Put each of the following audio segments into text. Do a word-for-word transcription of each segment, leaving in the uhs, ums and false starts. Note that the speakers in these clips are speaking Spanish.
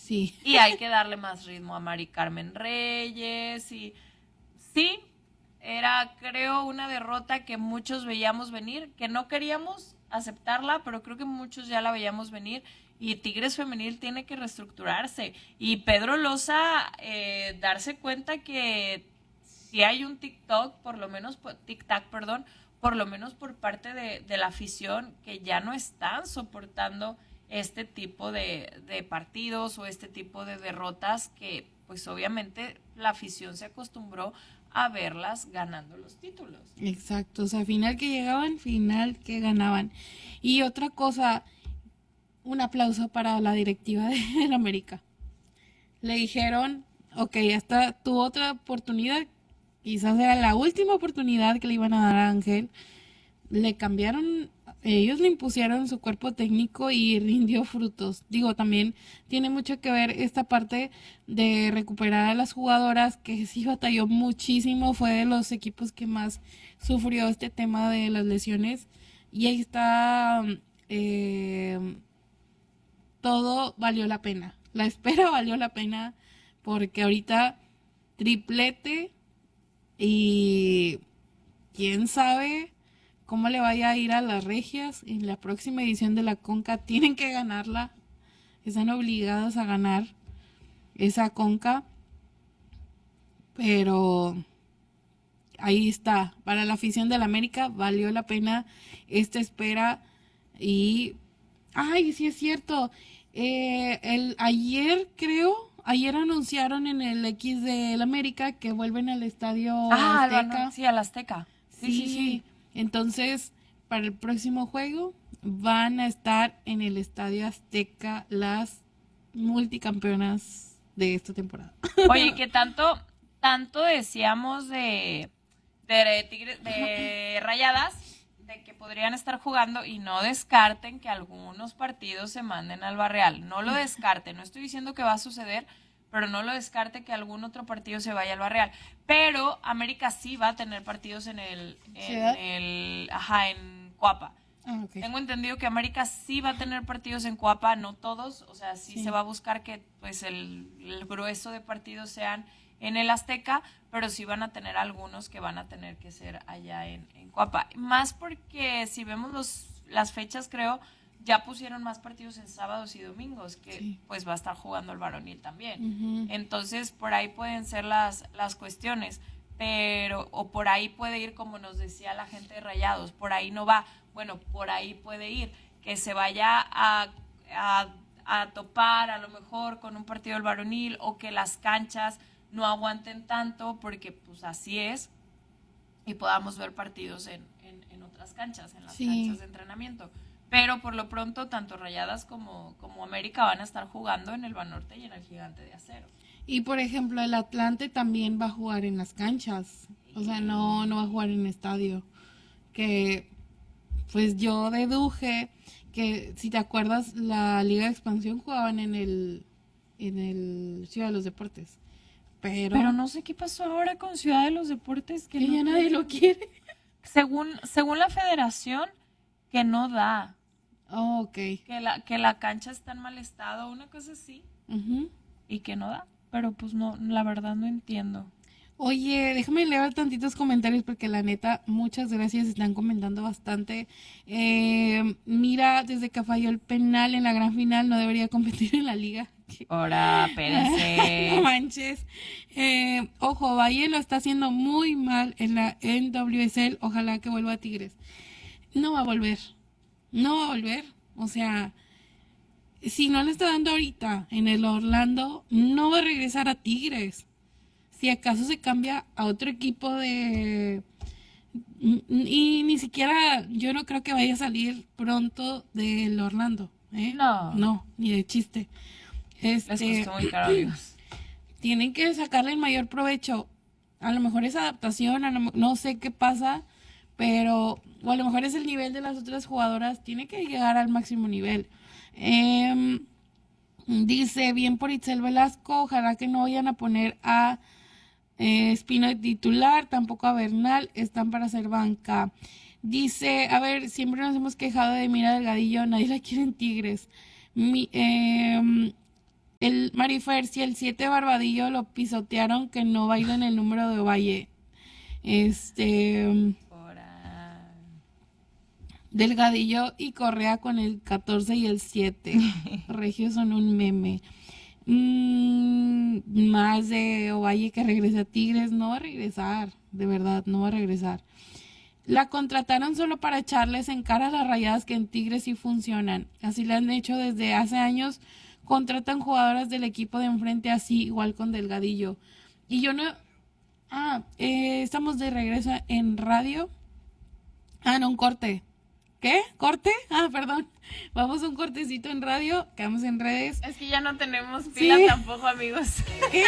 Sí. Y hay que darle más ritmo a Mari Carmen Reyes. Y sí, era, creo, una derrota que muchos veíamos venir, que no queríamos aceptarla, pero creo que muchos ya la veíamos venir. Y Tigres Femenil tiene que reestructurarse. Y Pedro Loza, eh, darse cuenta que si hay un TikTok, por lo menos, tic-tac, perdón, por lo menos por parte de, de la afición, que ya no están soportando este tipo de, de partidos o este tipo de derrotas que, pues obviamente, la afición se acostumbró a verlas ganando los títulos. Exacto, o sea, final que llegaban, final que ganaban. Y otra cosa, un aplauso para la directiva del América. Le dijeron, ok, esta tu otra oportunidad, quizás era la última oportunidad que le iban a dar a Ángel. Le cambiaron, ellos le impusieron su cuerpo técnico y rindió frutos. Digo, también tiene mucho que ver esta parte de recuperar a las jugadoras, que sí batalló muchísimo, fue de los equipos que más sufrió este tema de las lesiones. Y ahí está, eh, todo valió la pena. La espera valió la pena porque ahorita triplete y quién sabe cómo le vaya a ir a las Regias en la próxima edición de la Conca. Tienen que ganarla, están obligados a ganar esa Conca, pero ahí está, para la afición del América valió la pena esta espera. Y ay, sí es cierto, eh, el ayer creo ayer anunciaron en el X del América que vuelven al estadio ah, Azteca. No, sí, al Azteca. Sí, sí, sí, sí. Entonces, para el próximo juego van a estar en el Estadio Azteca las multicampeonas de esta temporada. Oye, que tanto, tanto decíamos de, de, tigre, de Rayadas, de que podrían estar jugando, y no descarten que algunos partidos se manden al Barreal. No lo descarten, no estoy diciendo que va a suceder, pero no lo descarte que algún otro partido se vaya al Barreal. Pero América sí va a tener partidos en el, en el, ajá, en Coapa. Ah, okay. Tengo entendido que América sí va a tener partidos en Coapa, no todos, o sea, sí, sí. se va a buscar que pues el, el grueso de partidos sean en el Azteca, pero sí van a tener algunos que van a tener que ser allá en, en Coapa. Más porque si vemos los, las fechas, creo, ya pusieron más partidos en sábados y domingos, que sí. pues va a estar jugando el varonil también. Uh-huh. Entonces, por ahí pueden ser las, las cuestiones, pero, o por ahí puede ir, como nos decía la gente de Rayados, por ahí no va. Bueno, por ahí puede ir, que se vaya a, a, a topar a lo mejor con un partido del varonil, o que las canchas no aguanten tanto, porque pues así es, y podamos ver partidos en, en, en otras canchas, en las sí. canchas de entrenamiento. Pero por lo pronto, tanto Rayadas como, como América van a estar jugando en el Banorte y en el Gigante de Acero. Y por ejemplo, el Atlante también va a jugar en las canchas. O sea, no, no va a jugar en estadio. Que pues yo deduje que, si te acuerdas, la Liga de Expansión jugaban en el, en el Ciudad de los Deportes. Pero, Pero no sé qué pasó ahora con Ciudad de los Deportes. Que, que no ya nadie lo quiere. Según, según la federación, que no da. Oh, ok. Que la, que la cancha está en mal estado, una cosa así. Uh-huh. Y que no da. Pero pues no, la verdad no entiendo. Oye, déjame leer tantitos comentarios porque la neta, muchas gracias, están comentando bastante. Eh, mira, desde que falló el penal en la gran final, no debería competir en la liga. Ahora, espérense. No manches. Eh, ojo, Valle lo está haciendo muy mal en la N W S L. Ojalá que vuelva a Tigres. No va a volver. No va a volver. O sea, si no le está dando ahorita en el Orlando, no va a regresar a Tigres. Si acaso se cambia a otro equipo de... Y ni siquiera, yo no creo que vaya a salir pronto del Orlando. ¿eh? No. No, ni de chiste. Este, Les costó muy caro, Dios. Tienen que sacarle el mayor provecho. A lo mejor es adaptación, a lo, no sé qué pasa, pero... O a lo mejor es el nivel de las otras jugadoras. Tiene que llegar al máximo nivel. Eh, dice, bien por Itzel Velasco, ojalá que no vayan a poner a... Eh, Espino de titular, tampoco a Bernal, están para hacer banca. Dice, a ver, siempre nos hemos quejado de Mira Delgadillo, nadie la quiere en Tigres. Mi, eh, El Marifer, si el siete Barbadillo lo pisotearon, que no baila en el número de Ovalle. Este... Ahora... Delgadillo y Correa con el catorce y el siete. Regios son un meme. Mm, más de Ovalle que regrese a Tigres. No va a regresar, de verdad, no va a regresar. La contrataron solo para echarles en cara a las Rayadas que en Tigres sí funcionan. Así le han hecho desde hace años. Contratan jugadoras del equipo de enfrente así, igual con Delgadillo. Y yo no... Ah, eh, estamos de regreso en radio. Ah, no, un corte. ¿Qué? ¿Corte? Ah, perdón. Vamos a un cortecito en radio, quedamos en redes. Es que ya no tenemos pila ¿Sí? tampoco, amigos. ¿Qué?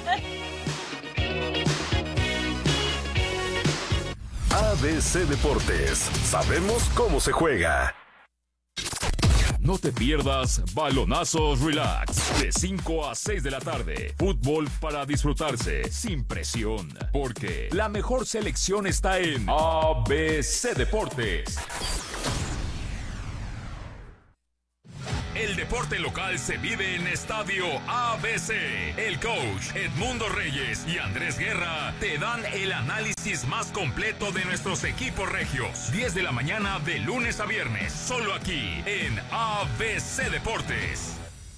A B C Deportes. Sabemos cómo se juega. No te pierdas Balonazos Relax, de cinco a seis de la tarde. Fútbol para disfrutarse, sin presión. Porque la mejor selección está en A B C Deportes. El deporte local se vive en Estadio A B C. El coach Edmundo Reyes y Andrés Guerra te dan el análisis más completo de nuestros equipos regios. diez de la mañana de lunes a viernes, solo aquí en A B C Deportes.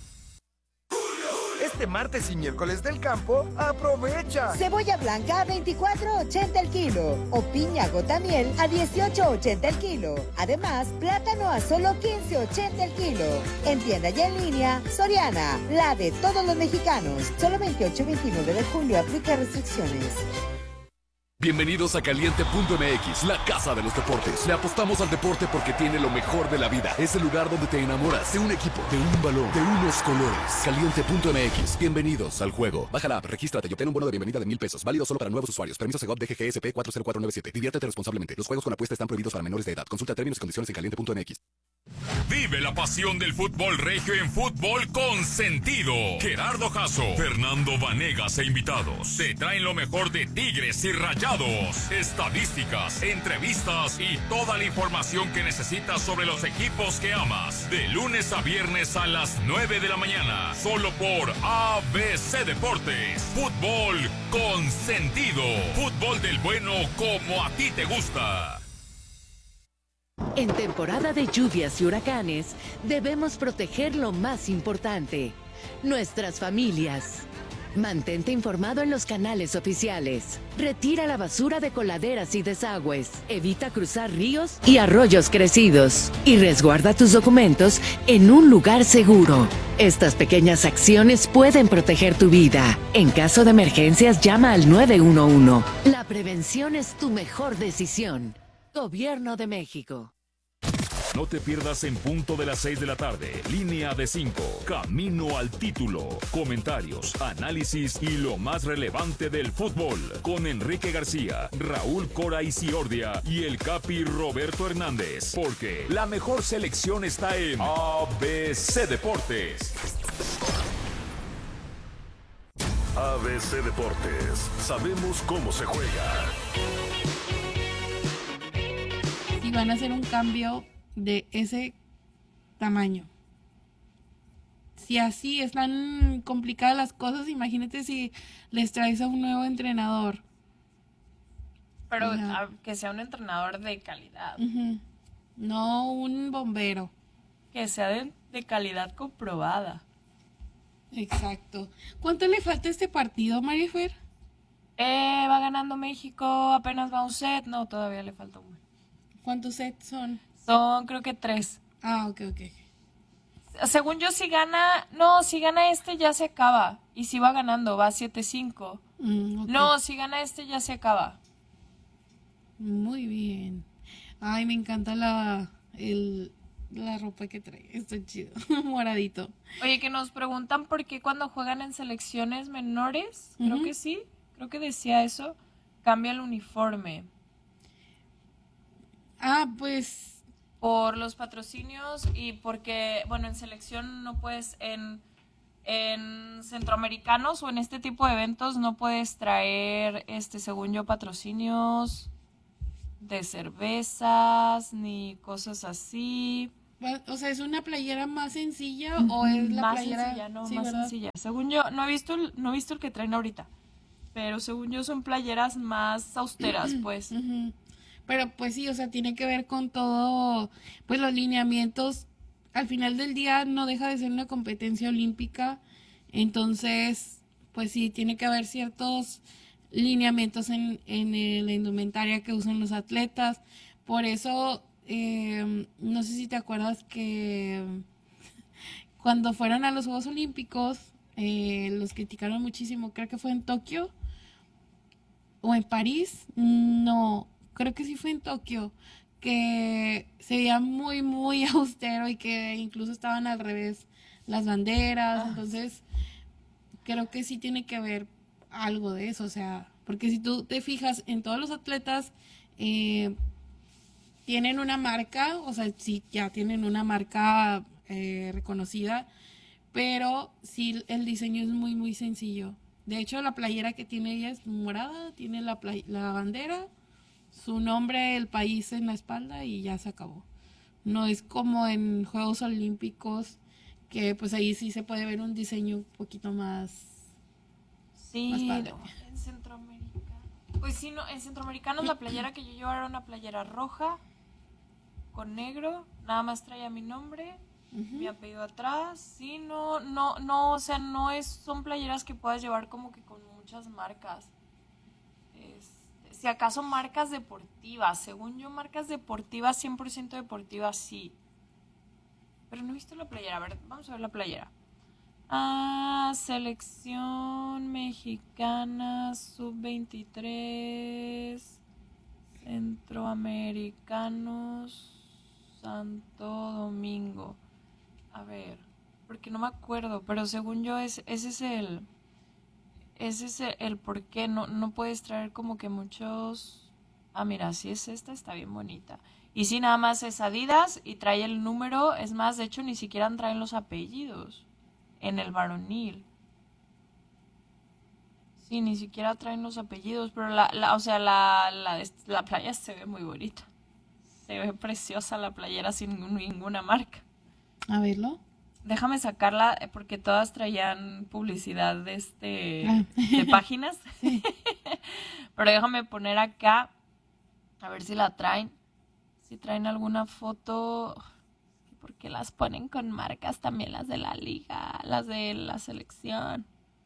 Este martes y miércoles del campo, aprovecha. Cebolla blanca a veinticuatro ochenta el kilo o piña gota miel a dieciocho ochenta el kilo. Además, plátano a solo quince ochenta el kilo. En tienda y en línea, Soriana, la de todos los mexicanos. Solo veintiocho y veintinueve de julio, aplica restricciones. Bienvenidos a Caliente punto M X, la casa de los deportes. Le apostamos al deporte porque tiene lo mejor de la vida. Es el lugar donde te enamoras de un equipo, de un balón, de unos colores. Caliente punto M X, bienvenidos al juego. Baja la app, regístrate y obtén un bono de bienvenida de mil pesos. Válido solo para nuevos usuarios. Permiso Segov D G G S P cuatro cero cuatro nueve siete. Diviértete responsablemente. Los juegos con apuesta están prohibidos para menores de edad. Consulta términos y condiciones en caliente punto M X. Vive la pasión del fútbol regio en Fútbol con Sentido. Gerardo Jasso, Fernando Vanegas e invitados te traen lo mejor de Tigres y Rayados, estadísticas, entrevistas y toda la información que necesitas sobre los equipos que amas. De lunes a viernes a las nueve de la mañana, solo por A B C Deportes. Fútbol con Sentido. Fútbol del bueno como a ti te gusta. En temporada de lluvias y huracanes, debemos proteger lo más importante, nuestras familias. Mantente informado en los canales oficiales. Retira la basura de coladeras y desagües. Evita cruzar ríos y arroyos crecidos. Y resguarda tus documentos en un lugar seguro. Estas pequeñas acciones pueden proteger tu vida. En caso de emergencias, llama al nueve uno uno. La prevención es tu mejor decisión. Gobierno de México. No te pierdas en punto de las seis de la tarde. Línea de cinco. Camino al título. Comentarios, análisis y lo más relevante del fútbol. Con Enrique García, Raúl Cora Isiordia y el Capi Roberto Hernández. Porque la mejor selección está en A B C Deportes. A B C Deportes. Sabemos cómo se juega. Y van a hacer un cambio de ese tamaño. Si así están complicadas las cosas, imagínate si les traes a un nuevo entrenador. Pero a, que sea un entrenador de calidad. Uh-huh. No un bombero. Que sea de, de calidad comprobada. Exacto. ¿Cuánto le falta a este partido, Marifer? Eh, va ganando México, apenas va un set. No, todavía le falta uno. ¿Cuántos sets son? Son creo que tres. Ah, ok, ok. Según yo, si gana... No, si gana este ya se acaba. Y si va ganando, va siete cinco. Mm, okay. No, si gana este ya se acaba. Muy bien. Ay, me encanta la, el, la ropa que trae. Está chido. Moradito. Oye, que nos preguntan por qué cuando juegan en selecciones menores, uh-huh. creo que sí, creo que decía eso, cambia el uniforme. Ah, pues... Por los patrocinios y porque, bueno, en selección no puedes, en, en centroamericanos o en este tipo de eventos no puedes traer, este, según yo, patrocinios de cervezas ni cosas así. O sea, ¿es una playera más sencilla o es la más playera? sencilla, no, Sí, más ¿verdad? sencilla. Según yo, no he visto el, no he visto el que traen ahorita, pero según yo son playeras más austeras, pues. Ujú. Pero pues sí, o sea, tiene que ver con todo, pues los lineamientos. Al final del día no deja de ser una competencia olímpica, entonces, pues sí, tiene que haber ciertos lineamientos en, en el- la indumentaria que usan los atletas. Por eso, eh, no sé si te acuerdas que cuando fueron a los Juegos Olímpicos, eh, los criticaron muchísimo, creo que fue en Tokio o en París, no, creo que sí fue en Tokio, que se veía muy, muy austero y que incluso estaban al revés las banderas, Ah. entonces creo que sí tiene que ver algo de eso, o sea, porque si tú te fijas en todos los atletas, eh, tienen una marca, o sea, sí, ya tienen una marca eh, reconocida, pero sí el diseño es muy, muy sencillo. De hecho, la playera que tiene ella es morada, tiene la, play- la bandera, su nombre, el país en la espalda y ya se acabó. No es como en Juegos Olímpicos, que pues ahí sí se puede ver un diseño un poquito más... Sí, Más padre. no, en Centroamérica. Pues sí, no, en Centroamericanos la playera que yo llevaba era una playera roja con negro, nada más traía mi nombre, mi apellido atrás. Sí, no, no, no, o sea, no es, son playeras que puedas llevar como que con muchas marcas. Este, si acaso marcas deportivas, según yo marcas deportivas, cien por ciento deportivas, sí. Pero no he visto la playera, a ver, vamos a ver la playera. Ah, selección mexicana sub veintitrés, centroamericanos, Santo Domingo. A ver, porque no me acuerdo, pero según yo es, ese es el, ese es el, el por qué no, no puedes traer como que muchos. Ah, mira, si es esta, está bien bonita. Y si nada más es Adidas y trae el número, es más, de hecho ni siquiera traen los apellidos en el varonil. Sí, ni siquiera traen los apellidos, pero la, la o sea, la, la, la playa se ve muy bonita. Se ve preciosa la playera sin ningún- ninguna marca. A verlo. Déjame sacarla eh, porque todas traían publicidad de este Ah. de páginas. Pero déjame poner acá a ver si la traen. Si traen alguna foto. Porque las ponen con marcas también las de la liga, las de la selección.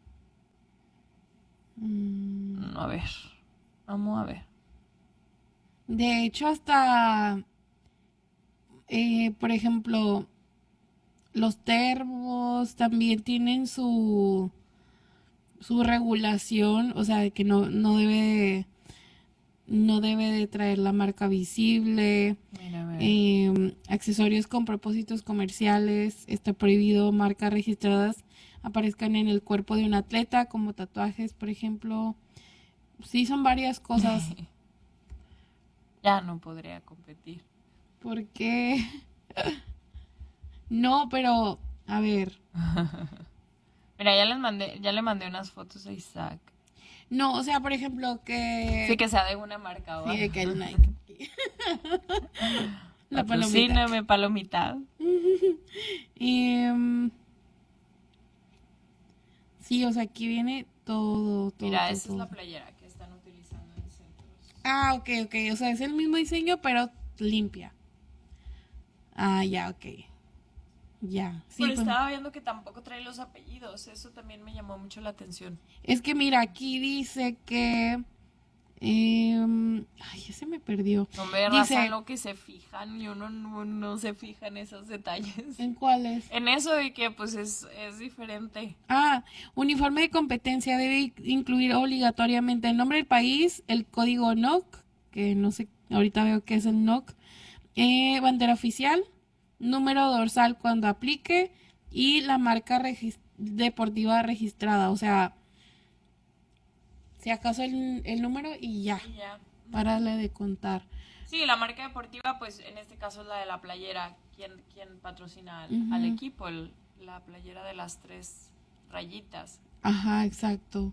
Mm, A ver, vamos a ver. De hecho, hasta, eh, por ejemplo, los termos también tienen su, su regulación, o sea, que no, no debe, no debe de traer la marca visible. Mira, a ver. Eh, accesorios con propósitos comerciales, está prohibido marcas registradas aparezcan en el cuerpo de un atleta, como tatuajes, por ejemplo. Sí, son varias cosas. Ya no podría competir. ¿Por qué? No, pero, a ver. Mira, ya les mandé, ya le mandé unas fotos a Isaac. No, o sea, por ejemplo, que... Sí, que sea de una marca o Sí, algo. que el Nike. La palomita. Patrocíname, palomita. Em, sí, o sea, aquí viene todo, todo. Mira, todo, esa es todo. la playera que están utilizando en centros. Ah, ok, ok. O sea, es el mismo diseño, pero limpia. Ah, ya, ok. Ya. Sí, Pero pues, estaba viendo que tampoco trae los apellidos. Eso también me llamó mucho la atención. es que mira, aquí dice que... em, ay, ya se me perdió. No me Dice- raza lo que se fijan y uno no, no se fija en esos detalles. ¿En cuáles? En eso de que pues es, es diferente. Ah, uniforme de competencia debe incluir obligatoriamente el nombre del país, el código N O C, que no sé, ahorita veo que es el N O C, eh, bandera oficial, número dorsal cuando aplique y la marca regis- deportiva registrada. O sea, si acaso el, el número y ya, Y ya. párale de contar. Sí, la marca deportiva, pues en este caso es la de la playera. ¿Quién, quién patrocina al, Ujú. al equipo? El- la playera de las tres rayitas. Ajá, exacto.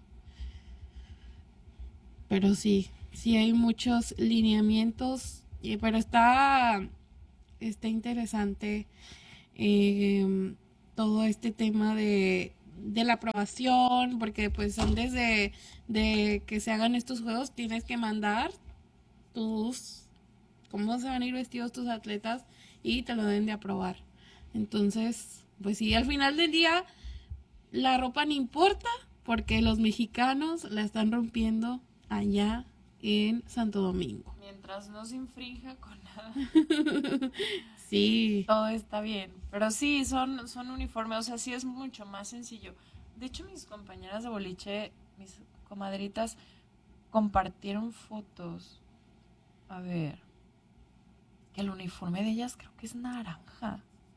Pero sí, sí hay muchos lineamientos, y- pero está, está interesante eh, todo este tema de, de la aprobación, porque pues antes de, de que se hagan estos juegos tienes que mandar tus, cómo se van a ir vestidos tus atletas y te lo deben de aprobar. Entonces, pues sí, al final del día la ropa no importa porque los mexicanos la están rompiendo allá en Santo Domingo. Mientras no se infrinja con nada. Sí. Todo está bien. Pero sí, son, son uniformes, o sea, sí es mucho más sencillo. De hecho, mis compañeras de boliche, mis comadritas, compartieron fotos. A ver, que el uniforme de ellas creo que es naranja.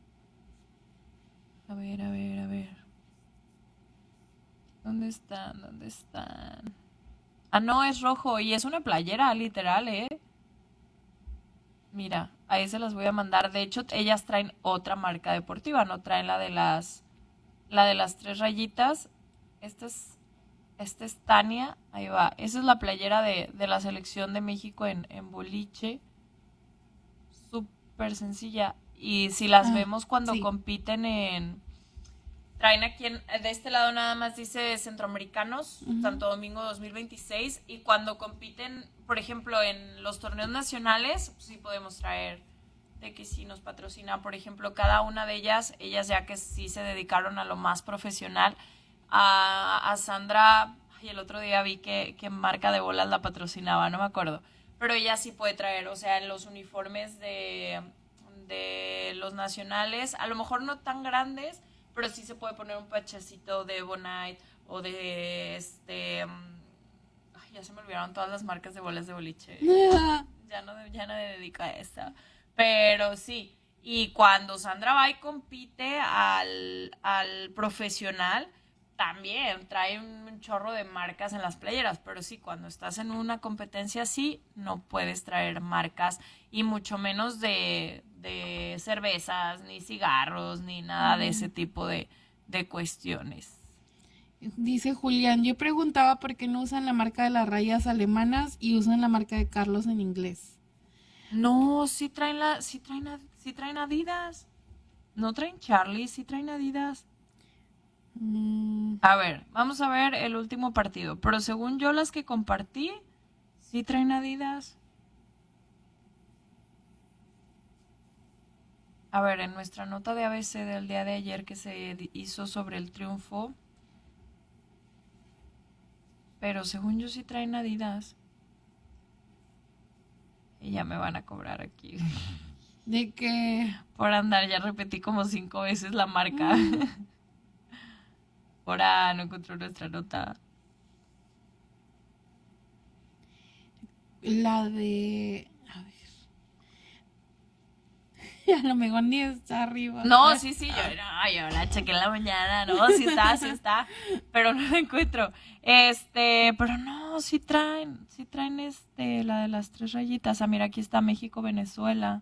A ver, a ver, a ver. ¿Dónde están? ¿Dónde están? Ah, no, es rojo y es una playera, literal, ¿eh? Mira, ahí se las voy a mandar. De hecho, ellas traen otra marca deportiva, no traen la de las la de las tres rayitas. Esta es, esta es Tania, ahí va. Esa es la playera de, de la selección de México en, en boliche. Súper sencilla. Y si las Ah, vemos cuando sí. compiten en... Traen aquí, en, de este lado nada más dice Centroamericanos, Ujú. Santo Domingo dos mil veintiséis, y cuando compiten, por ejemplo, en los torneos nacionales, pues sí podemos traer de que sí nos patrocina, por ejemplo, cada una de ellas, ellas ya que sí se dedicaron a lo más profesional, a, a Sandra, y el otro día vi que, que marca de bolas la patrocinaba, no me acuerdo, pero ella sí puede traer, o sea, en los uniformes de, de los nacionales, a lo mejor no tan grandes, pero sí se puede poner un pachecito de Bonite o de este... um, ay, ya se me olvidaron todas las marcas de bolas de boliche. Ya no, ya no me dedico a eso. Pero sí, y cuando Sandra va y compite al, al profesional, también trae un chorro de marcas en las playeras, pero sí, cuando estás en una competencia así, no puedes traer marcas y mucho menos de, de cervezas, ni cigarros, ni nada de ese tipo de, de cuestiones. Dice Julián, yo preguntaba por qué no usan la marca de las rayas alemanas y usan la marca de Carlos en inglés. No, sí traen, la, sí traen, a- sí traen Adidas. No traen Charlie, sí traen Adidas. Mm, A ver, vamos a ver el último partido. Pero según yo, las que compartí, sí traen Adidas. A ver, en nuestra nota de A B C del día de ayer que se di- hizo sobre el triunfo. Pero según yo, sí traen Adidas. Y ya me van a cobrar aquí. de que Por andar, ya repetí como cinco veces la marca. Ahora no encontré nuestra nota. la de... A ver. A lo mejor ni está arriba. No, sí, sí, yo, no, yo la chequé en la mañana, no, sí está, sí está, pero no la encuentro. Este, pero no, sí traen, sí traen este, la de las tres rayitas. Ah, mira, aquí está México, Venezuela.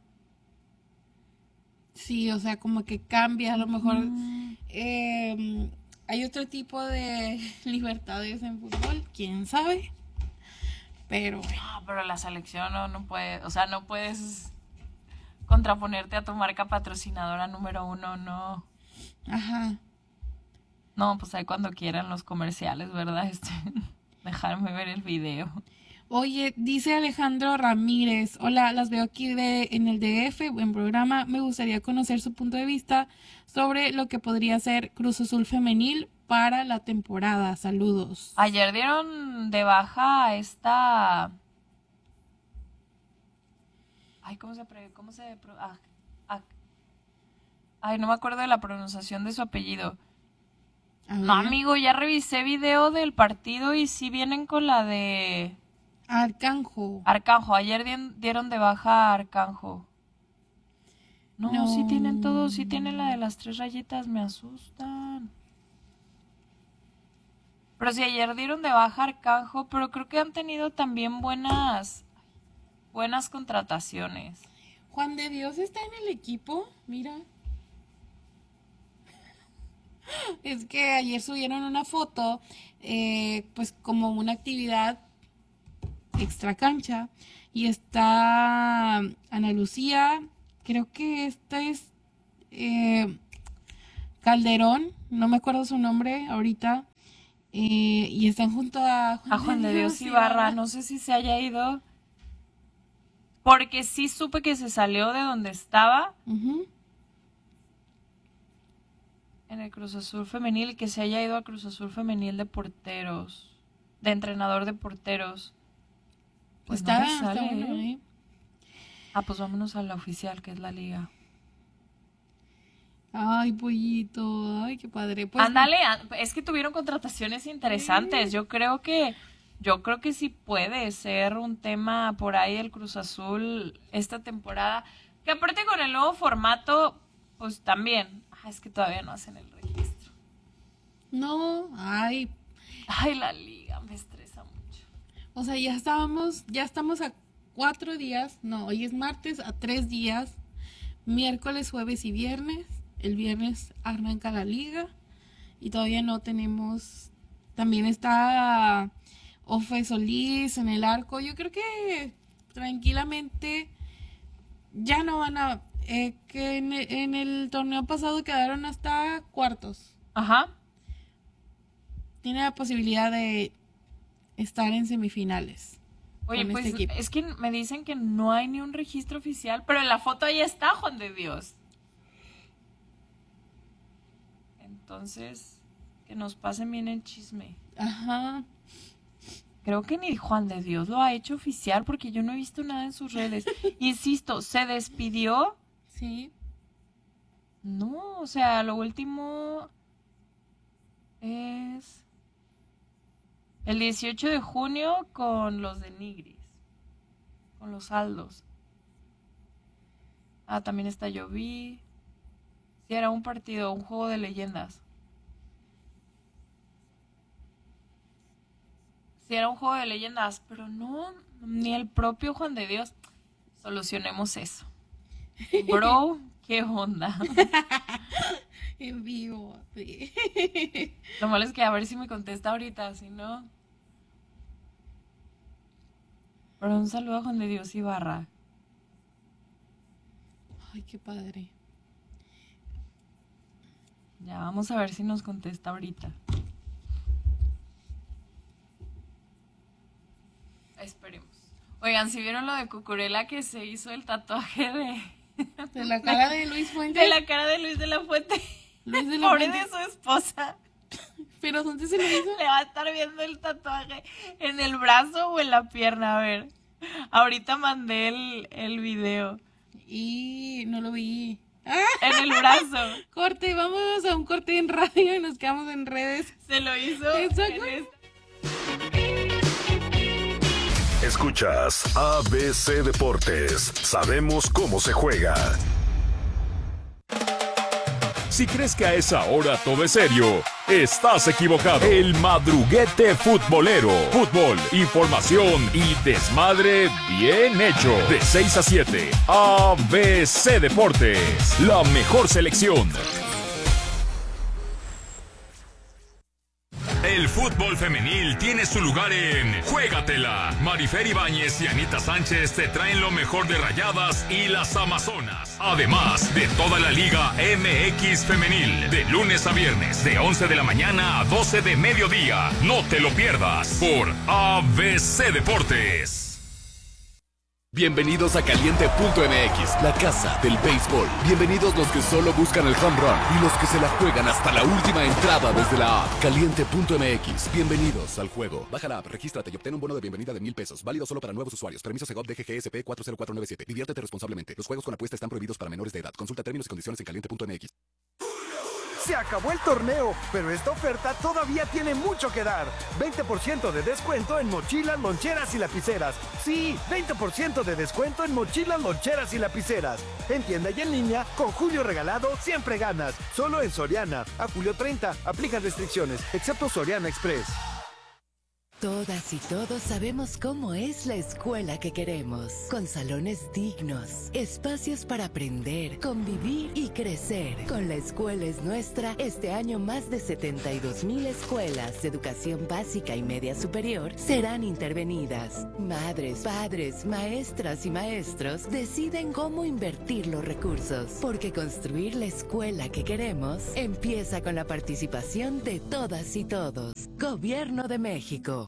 Sí, o sea, como que cambia. A lo mejor Mm. eh, hay otro tipo de libertades en fútbol, quién sabe. Pero bueno. No, pero la selección no, no puede, o sea, no puedes contraponerte a tu marca patrocinadora número uno, no. Ajá. No, pues ahí cuando quieran los comerciales, ¿verdad? Este, dejarme ver el video. Oye, dice Alejandro Ramírez, hola, las veo aquí de, en el D F, buen programa, me gustaría conocer su punto de vista sobre lo que podría ser Cruz Azul femenil para la temporada, saludos. Ayer dieron de baja a esta... Ay, ¿cómo se... Pre... ¿Cómo se... pro- ah, ah. Ay, no me acuerdo de la pronunciación de su apellido. A No, ver. amigo, ya revisé video del partido y sí vienen con la de Arcanjo. Arcanjo. Ayer dien- dieron de baja a Arcanjo. No, No. sí tienen todo, sí tienen la de las tres rayitas, me asustan. Pero sí, ayer dieron de baja a Arcanjo, pero creo que han tenido también buenas, buenas contrataciones. Juan de Dios está en el equipo, mira. Es que ayer subieron una foto, eh, pues como una actividad extra cancha, y está Ana Lucía, creo que esta es eh, Calderón, no me acuerdo su nombre ahorita, eh, y están junto a Juan, a Juan de Dios Ibarra. No sé si se haya ido, porque sí supe que se salió de donde estaba. Uh-huh. En el Cruz Azul femenil, que se haya ido a Cruz Azul femenil de porteros, de entrenador de porteros. Pues está, no me sale, está bueno, ¿eh? ¿eh? Ah, pues vámonos a la oficial, que es la liga. Ay, pollito, ay, qué padre. Pues, Ándale, es que tuvieron contrataciones interesantes. Yo creo que, yo creo que sí puede ser un tema por ahí el Cruz Azul esta temporada. Que aparte con el nuevo formato, pues también. Ah, es que todavía no hacen el registro. No, ay. Ay, la liga me estresa mucho. O sea, ya estábamos, ya estamos a cuatro días, no, hoy es martes, a tres días, miércoles, jueves y viernes. El viernes arranca la liga y todavía no tenemos, también está Ofe Solís en el arco. Yo creo que tranquilamente ya no van a, eh, que en, en el torneo pasado quedaron hasta cuartos. Ajá. Tiene la posibilidad de estar en semifinales. Oye, pues este es que me dicen que no hay ni un registro oficial, pero en la foto ahí está Juan de Dios. Entonces, que nos pasen bien el chisme. Ajá. Creo que ni Juan de Dios lo ha hecho oficial porque yo no he visto nada en sus redes. Insisto, ¿se despidió? Sí. No, o sea, lo último es el dieciocho de junio con los de Nigris, con los Aldos. Ah, también está Lloví. Sí, era un partido, un juego de leyendas. Sí, era un juego de leyendas, pero no, ni el propio Juan de Dios. Solucionemos eso. Bro, ¿qué onda? En vivo, sí. Lo malo es que a ver si me contesta ahorita, si no. Pero un saludo a Juan de Dios Ibarra. Ay, qué padre. Ya, vamos a ver si nos contesta ahorita. Esperemos. Oigan, ¿si vieron lo de Cucurella que se hizo el tatuaje de... De la cara de Luis Fuente? De la cara de Luis de la Fuente. Luis de la Pobre Fuente. de su esposa. ¿Pero dónde se lo hizo? Le va a estar viendo el tatuaje en el brazo o en la pierna, a ver. Ahorita mandé el, el video. Y no lo vi. En el brazo. Corte, vamos a un corte en radio y nos quedamos en redes. Se lo hizo. Exacto. En esta. Escuchas A B C Deportes. Sabemos cómo se juega. Si crees que a esa hora todo es serio, estás equivocado. El madruguete futbolero. Fútbol, información y desmadre bien hecho. De seis a siete, A B C Deportes. La mejor selección. El fútbol femenil tiene su lugar en Juégatela. Marifer Ibáñez y Anita Sánchez te traen lo mejor de Rayadas y las Amazonas. Además de toda la Liga M X Femenil. De lunes a viernes, de once de la mañana a doce de mediodía. No te lo pierdas por A B C Deportes. Bienvenidos a Caliente punto M X, la casa del béisbol. Bienvenidos los que solo buscan el home run y los que se la juegan hasta la última entrada desde la app. Caliente punto M X, bienvenidos al juego. Baja la app, regístrate y obtén un bono de bienvenida de mil pesos. Válido solo para nuevos usuarios. Permiso Segov D G G S P cuatro cero cuatro nueve siete. Diviértete responsablemente. Los juegos con apuesta están prohibidos para menores de edad. Consulta términos y condiciones en Caliente punto M X. Se acabó el torneo, pero esta oferta todavía tiene mucho que dar. veinte por ciento de descuento en mochilas, loncheras y lapiceras. Sí, veinte por ciento de descuento en mochilas, loncheras y lapiceras. En tienda y en línea, con Julio Regalado siempre ganas. Solo en Soriana. A julio treinta, aplican restricciones, excepto Soriana Express. Todas y todos sabemos cómo es la escuela que queremos, con salones dignos, espacios para aprender, convivir y crecer. Con La Escuela es Nuestra, este año más de setenta y dos mil escuelas de educación básica y media superior serán intervenidas. Madres, padres, maestras y maestros deciden cómo invertir los recursos, porque construir la escuela que queremos empieza con la participación de todas y todos. Gobierno de México.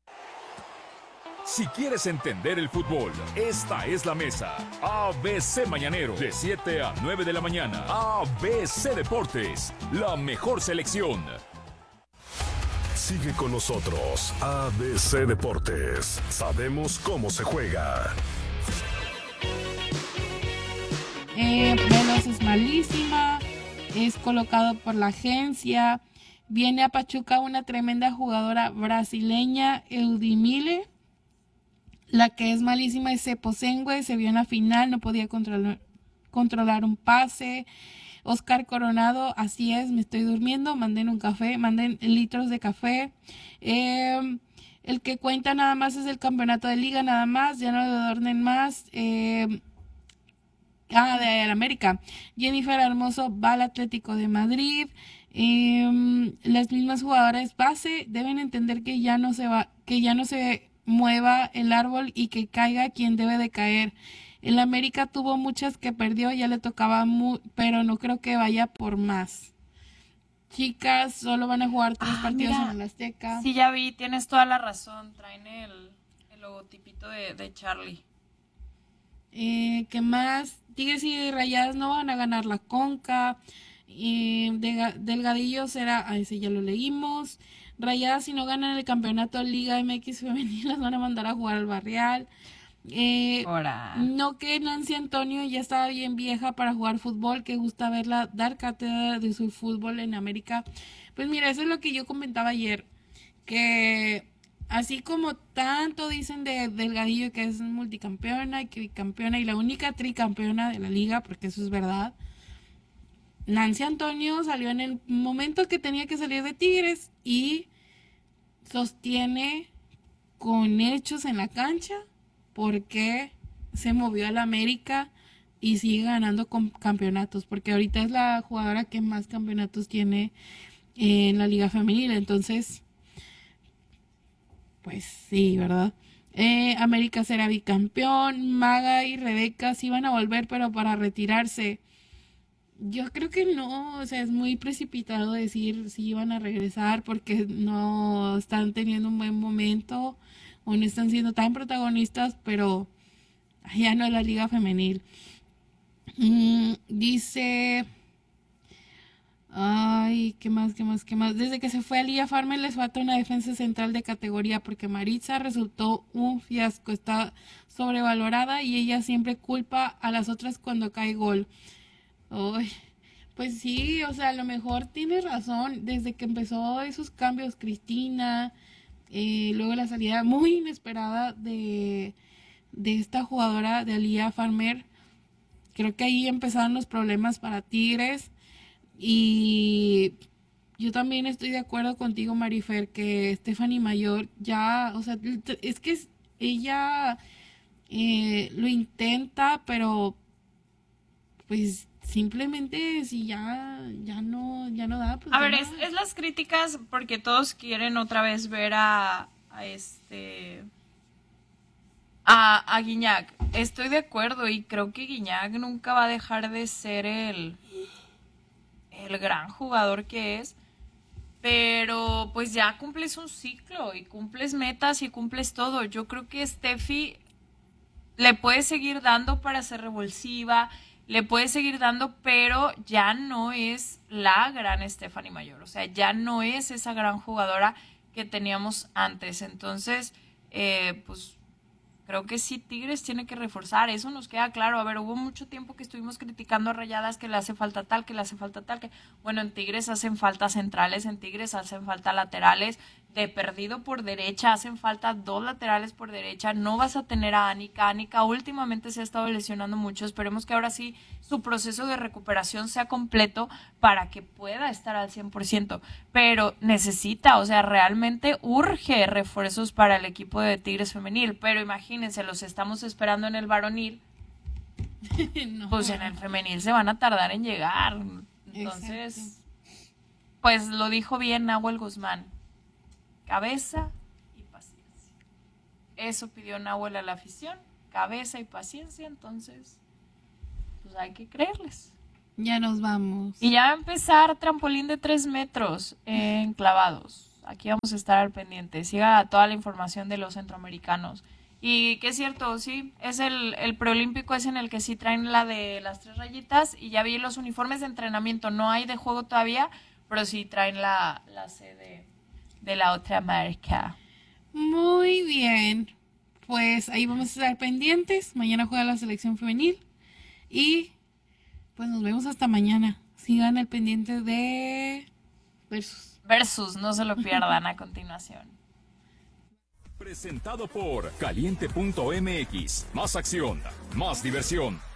Si quieres entender el fútbol, esta es la mesa. A B C Mañanero, de siete a nueve de la mañana. A B C Deportes, la mejor selección. Sigue con nosotros, A B C Deportes. Sabemos cómo se juega. Eh, Velos es malísima, es colocado por la agencia. Viene a Pachuca una tremenda jugadora brasileña, Eudimile. La que es malísima es Seposengue, se vio en la final, no podía controlar, controlar un pase. Oscar Coronado, así es, me estoy durmiendo, manden un café, manden litros de café. Eh, el que cuenta nada más es el campeonato de liga, nada más, ya no lo adornen más. Eh, ah, de la América. Jennifer Hermoso va al Atlético de Madrid. Eh, las mismas jugadoras base deben entender que ya no se va, que ya no se mueva el árbol y que caiga quien debe de caer. El América tuvo muchas que perdió, ya le tocaba, mu- pero no creo que vaya por más. Chicas, solo van a jugar tres Ah, partidos mira, en el Azteca. Sí, ya vi, tienes toda la razón. Traen el, el logotipito de, de Charlie. Eh, ¿Qué más? Tigres y Rayadas no van a ganar la Conca. Eh, de, Delgadillo será, a ese ya lo leímos. Rayadas, si no ganan el campeonato Liga M X femenil, las van a mandar a jugar al Barrial. Eh, Ahora. no que Nancy Antonio ya estaba bien vieja para jugar fútbol, que gusta verla dar cátedra de su fútbol en América. Pues mira, eso es lo que yo comentaba ayer, que así como tanto dicen de Delgadillo que es multicampeona y que bicampeona y la única tricampeona de la liga, porque eso es verdad, Nancy Antonio salió en el momento que tenía que salir de Tigres y sostiene con hechos en la cancha porque se movió a la América y sigue ganando con campeonatos, porque ahorita es la jugadora que más campeonatos tiene en la liga femenil. Entonces, pues sí, ¿verdad? Eh, América será bicampeón. Maga y Rebeca sí van a volver, pero para retirarse. Yo creo que no, o sea, es muy precipitado decir si van a regresar porque no están teniendo un buen momento o no están siendo tan protagonistas, pero ya no es la liga femenil. Mm, dice, ay, ¿qué más, qué más, qué más? Desde que se fue a Liga Farmer les falta una defensa central de categoría porque Maritza resultó un fiasco, está sobrevalorada y ella siempre culpa a las otras cuando cae gol. Uy, pues sí, o sea, a lo mejor tienes razón, desde que empezó esos cambios Cristina, eh, luego la salida muy inesperada de, de esta jugadora de Alía Farmer, creo que ahí empezaron los problemas para Tigres y yo también estoy de acuerdo contigo, Marifer, que Stephanie Mayor ya, o sea, es que ella eh, lo intenta, pero pues simplemente si ya ya no ya no da pues A ya ver, no es, da. es las críticas porque todos quieren otra vez ver a, a este a, a Guiñac. Estoy de acuerdo y creo que Guiñac nunca va a dejar de ser el el gran jugador que es, pero pues ya cumples un ciclo y cumples metas y cumples todo. Yo creo que Steffi le puede seguir dando para ser revulsiva, le puede seguir dando, pero ya no es la gran Stephanie Mayor. O sea, ya no es esa gran jugadora que teníamos antes. Entonces, eh, pues creo que sí, Tigres tiene que reforzar. Eso nos queda claro. A ver, hubo mucho tiempo que estuvimos criticando a Rayadas que le hace falta tal, que le hace falta tal. que Bueno, en Tigres hacen falta centrales, en Tigres hacen falta laterales. de perdido por derecha, hacen falta dos laterales por derecha, no vas a tener a Anika, Anika últimamente se ha estado lesionando mucho, esperemos que ahora sí su proceso de recuperación sea completo para que pueda estar al cien por ciento, pero necesita, o sea, realmente urge refuerzos para el equipo de Tigres femenil, pero imagínense, los estamos esperando en el varonil, no. Pues en el femenil se van a tardar en llegar, entonces, exacto. Pues lo dijo bien Nahuel Guzmán, cabeza y paciencia. Eso pidió Nahuel a la afición, cabeza y paciencia, entonces, pues hay que creerles. Ya nos vamos. Y ya va a empezar trampolín de tres metros en clavados. Aquí vamos a estar al pendiente. Siga toda la información de los centroamericanos. Y que es cierto, sí, es el, el preolímpico es en el que sí traen la de las tres rayitas y ya vi los uniformes de entrenamiento. No hay de juego todavía, pero sí traen la, la C de... de la otra marca. Muy bien. Pues ahí vamos a estar pendientes. Mañana juega la selección femenil. Y pues nos vemos hasta mañana. Sigan el pendiente de Versus. Versus, no se lo pierdan a continuación. Presentado por caliente punto m x. Más acción, más diversión.